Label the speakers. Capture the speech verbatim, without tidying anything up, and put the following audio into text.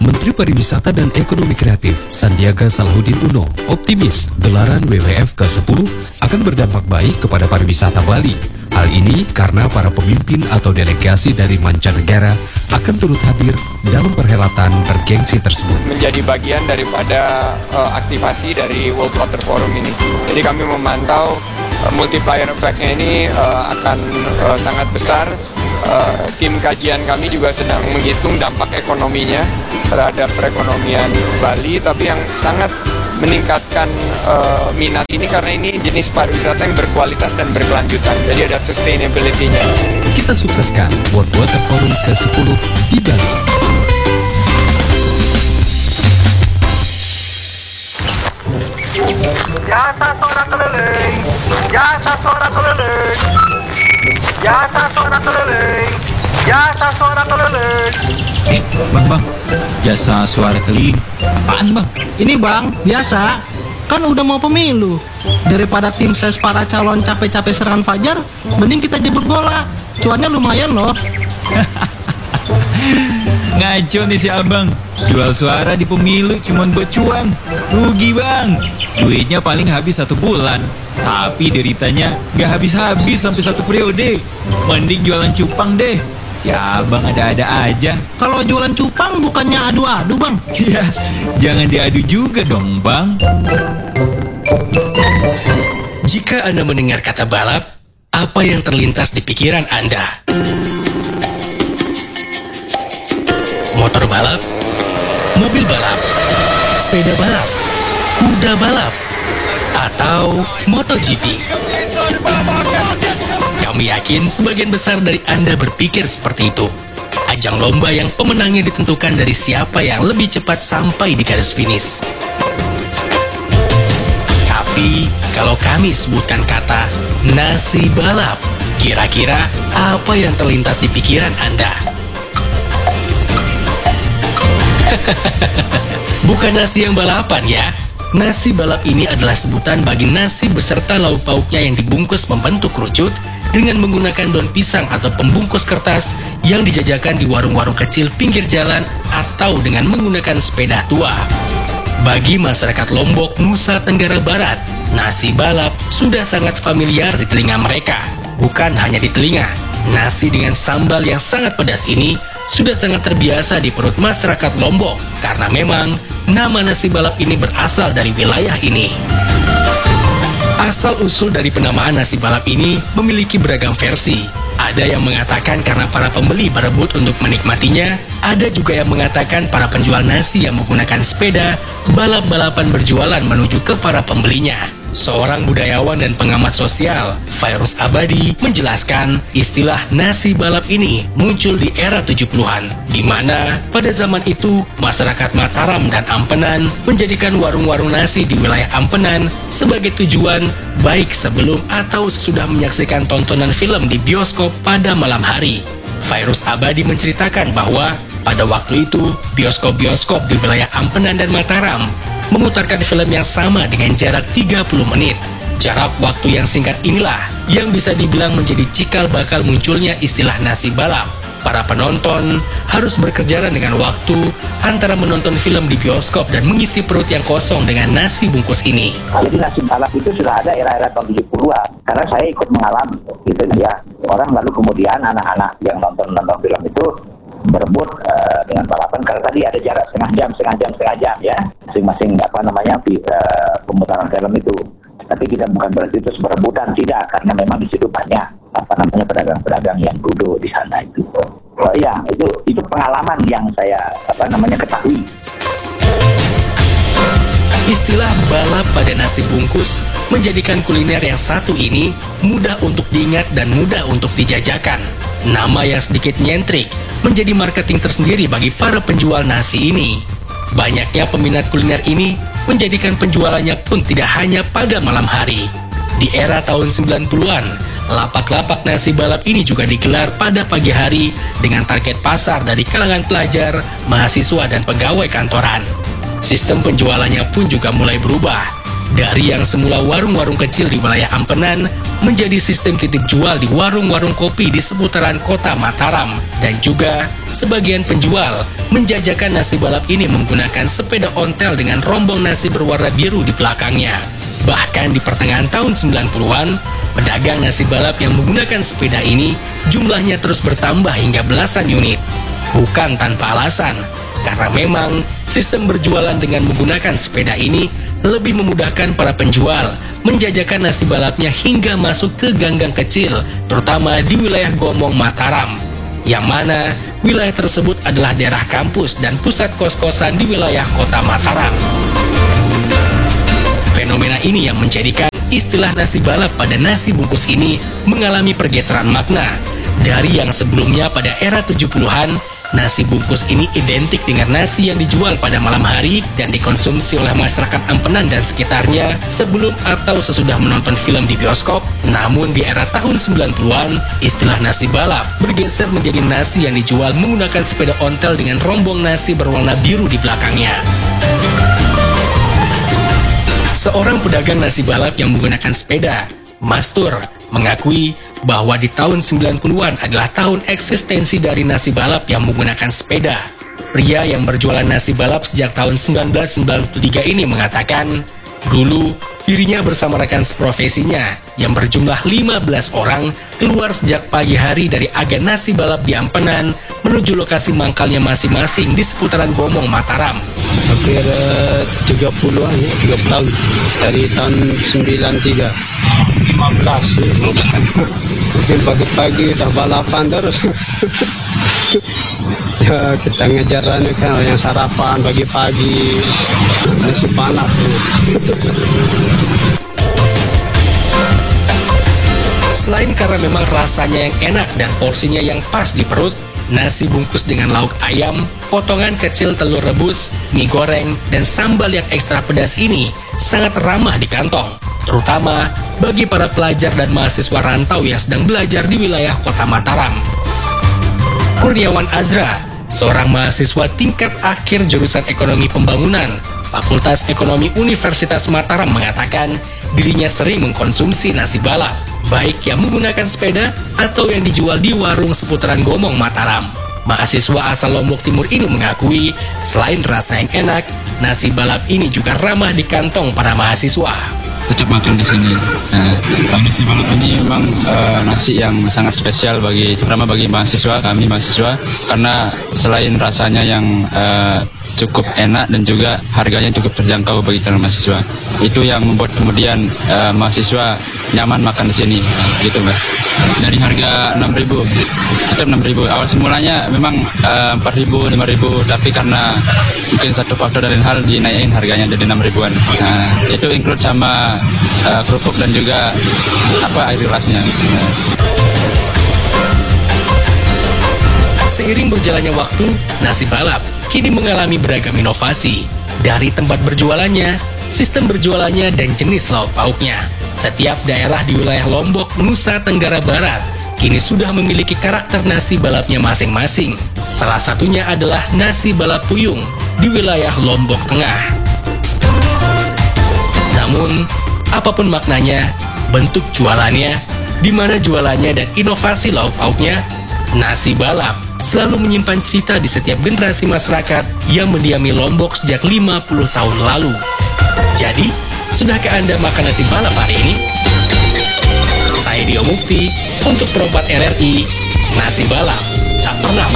Speaker 1: Menteri Pariwisata dan Ekonomi Kreatif Sandiaga Salahuddin Uno optimis gelaran W W F ke sepuluh akan berdampak baik kepada pariwisata Bali. Hal ini karena para pemimpin atau delegasi dari mancanegara akan turut hadir dalam perhelatan bergengsi tersebut.
Speaker 2: Menjadi bagian daripada uh, aktivasi dari World Water Forum ini. Jadi kami memantau uh, multiplier effect-nya ini uh, akan uh, sangat besar. Uh, tim kajian kami juga sedang menghitung dampak ekonominya terhadap perekonomian Bali, tapi yang sangat meningkatkan uh, minat ini karena ini jenis pariwisata yang berkualitas dan berkelanjutan, jadi ada sustainability-nya.
Speaker 1: Kita sukseskan World Water Forum ke sepuluh di Bali.
Speaker 3: Jasa seorang keliling, jasa seorang keliling, jasa seorang keliling, jasa seorang keliling.
Speaker 4: Eh, bang, bang, jasa suara keliling, apaan bang?
Speaker 5: Ini bang, biasa, kan udah mau pemilu. Daripada tim ses para calon capek-capek serangan fajar, mending kita jemput bola. Cuannya lumayan loh.
Speaker 4: Ngaco nih si abang, jual suara di pemilu cuman buat cuan. Rugi bang, duitnya paling habis satu bulan, tapi deritanya gak habis-habis sampai satu periode. Mending jualan cupang deh. Si abang ada-ada aja.
Speaker 5: Kalau jualan cupang bukannya adu-adu bang?
Speaker 4: Ya, jangan diadu juga dong bang.
Speaker 6: Jika Anda mendengar kata balap, apa yang terlintas di pikiran Anda? Motor balap, mobil balap, sepeda balap, kuda balap, atau MotoGP? Kami yakin sebagian besar dari Anda berpikir seperti itu. Ajang lomba yang pemenangnya ditentukan dari siapa yang lebih cepat sampai di garis finish. Tapi, kalau kami sebutkan kata nasi balap, kira-kira apa yang terlintas di pikiran Anda? Bukan nasi yang balapan ya. Nasi balap ini adalah sebutan bagi nasi beserta lauk pauknya yang dibungkus membentuk kerucut dengan menggunakan daun pisang atau pembungkus kertas yang dijajakan di warung-warung kecil pinggir jalan atau dengan menggunakan sepeda tua. Bagi masyarakat Lombok, Nusa Tenggara Barat, nasi balap sudah sangat familiar di telinga mereka. Bukan hanya di telinga, nasi dengan sambal yang sangat pedas ini sudah sangat terbiasa di perut masyarakat Lombok karena memang nama nasi balap ini berasal dari wilayah ini. Asal-usul dari penamaan nasi balap ini memiliki beragam versi. Ada yang mengatakan karena para pembeli berebut untuk menikmatinya, ada juga yang mengatakan para penjual nasi yang menggunakan sepeda balap-balapan berjualan menuju ke para pembelinya. Seorang budayawan dan pengamat sosial, Fairuz Abadi, menjelaskan istilah nasi balap ini muncul di era tujuh puluhan, di mana pada zaman itu masyarakat Mataram dan Ampenan menjadikan warung-warung nasi di wilayah Ampenan sebagai tujuan baik sebelum atau sesudah menyaksikan tontonan film di bioskop pada malam hari. Fairuz Abadi menceritakan bahwa pada waktu itu bioskop-bioskop di wilayah Ampenan dan Mataram memutarkan film yang sama dengan jarak tiga puluh menit. Jarak waktu yang singkat inilah yang bisa dibilang menjadi cikal bakal munculnya istilah nasi balap. Para penonton harus berkejaran dengan waktu antara menonton film di bioskop dan mengisi perut yang kosong dengan nasi bungkus ini.
Speaker 7: Jadi nasi balap itu sudah ada era-era tahun tujuh puluhan, karena saya ikut mengalami gitu ya. Orang lalu kemudian anak-anak yang nonton-nonton film itu berebut uh, dengan balapan karena tadi ada jarak setengah jam, setengah jam, setengah jam ya, masing-masing apa namanya uh, pemutaran film itu. Tapi kita bukan berarti itu berebutan, tidak, karena memang di situ banyak apa namanya pedagang-pedagang yang duduk di sana itu. Oh iya, itu itu pengalaman yang saya apa namanya ketahui.
Speaker 6: Istilah balap pada nasi bungkus menjadikan kuliner yang satu ini mudah untuk diingat dan mudah untuk dijajakan. Nama yang sedikit nyentrik menjadi marketing tersendiri bagi para penjual nasi ini. Banyaknya peminat kuliner ini menjadikan penjualannya pun tidak hanya pada malam hari. Di era tahun sembilan puluhan, lapak-lapak nasi balap ini juga digelar pada pagi hari dengan target pasar dari kalangan pelajar, mahasiswa, dan pegawai kantoran. Sistem penjualannya pun juga mulai berubah. Dari yang semula warung-warung kecil di wilayah Ampenan, menjadi sistem titip jual di warung-warung kopi di seputaran kota Mataram. Dan juga, sebagian penjual menjajakan nasi balap ini menggunakan sepeda ontel dengan rombong nasi berwarna biru di belakangnya. Bahkan di pertengahan tahun sembilan puluhan, pedagang nasi balap yang menggunakan sepeda ini jumlahnya terus bertambah hingga belasan unit. Bukan tanpa alasan, karena memang sistem berjualan dengan menggunakan sepeda ini lebih memudahkan para penjual menjajakan nasi balapnya hingga masuk ke gang-gang kecil, terutama di wilayah Gomong Mataram, yang mana wilayah tersebut adalah daerah kampus dan pusat kos-kosan di wilayah kota Mataram. Fenomena ini yang menjadikan istilah nasi balap pada nasi bungkus ini mengalami pergeseran makna. Dari yang sebelumnya pada era tujuh puluhan, nasi bungkus ini identik dengan nasi yang dijual pada malam hari dan dikonsumsi oleh masyarakat Ampenan dan sekitarnya sebelum atau sesudah menonton film di bioskop. Namun di era tahun sembilan puluhan, istilah nasi balap bergeser menjadi nasi yang dijual menggunakan sepeda ontel dengan rombong nasi berwarna biru di belakangnya. Seorang pedagang nasi balap yang menggunakan sepeda, Mastur, mengakui bahwa di tahun sembilan puluhan adalah tahun eksistensi dari nasi balap yang menggunakan sepeda. Pria yang berjualan nasi balap sejak tahun seribu sembilan ratus sembilan puluh tiga ini mengatakan, dulu dirinya bersama rekan seprofesinya yang berjumlah lima belas orang keluar sejak pagi hari dari agen nasi balap di Ampenan menuju lokasi mangkalnya masing-masing di seputaran Gomong Mataram.
Speaker 8: Hampir tiga puluhan ya, tiga puluh tahun dari tahun sembilan puluh tiga. lima belas ya. Mungkin pagi-pagi udah balapan terus. Ya kita ngejar kan yang sarapan pagi-pagi masih panas.
Speaker 6: Selain karena memang rasanya yang enak dan porsinya yang pas di perut, nasi bungkus dengan lauk ayam, potongan kecil telur rebus, mie goreng, dan sambal yang ekstra pedas ini sangat ramah di kantong, terutama bagi para pelajar dan mahasiswa rantau yang sedang belajar di wilayah kota Mataram. Kurniawan Azra, seorang mahasiswa tingkat akhir jurusan Ekonomi Pembangunan, Fakultas Ekonomi Universitas Mataram, mengatakan dirinya sering mengkonsumsi nasi balap, baik yang menggunakan sepeda atau yang dijual di warung seputaran Gomong Mataram. Mahasiswa asal Lombok Timur ini mengakui selain rasa yang enak, nasi balap ini juga ramah di kantong para mahasiswa.
Speaker 9: Tetap makan di sini. Nah, nasi balap ini memang uh, nasi yang sangat spesial bagi, terutama bagi mahasiswa, kami mahasiswa, karena selain rasanya yang uh, cukup enak dan juga harganya cukup terjangkau bagi calon mahasiswa. Itu yang membuat kemudian uh, mahasiswa nyaman makan di sini, nah, gitu mas. Dari harga enam ribu, tetap enam ribu. Awal semulanya memang uh, empat ribu, lima ribu, tapi karena mungkin satu faktor dan hal dinaikin harganya jadi enam ribuan. Nah, itu include sama uh, kerupuk dan juga apa air gelasnya. Nah.
Speaker 6: Seiring berjalannya waktu, nasi balap kini mengalami beragam inovasi. Dari tempat berjualannya, sistem berjualannya, dan jenis lauk pauknya. Setiap daerah di wilayah Lombok, Nusa Tenggara Barat kini sudah memiliki karakter nasi balapnya masing-masing. Salah satunya adalah nasi balap puyung di wilayah Lombok Tengah. Namun, apapun maknanya, bentuk jualannya, di mana jualannya, dan inovasi lauk pauknya, nasi balap selalu menyimpan cerita di setiap generasi masyarakat yang mendiami Lombok sejak lima puluh tahun lalu. Jadi, sudahkah Anda makan nasi balap hari ini? Saya Dio Mukti untuk Perempat R R I, nasi balap tak pernah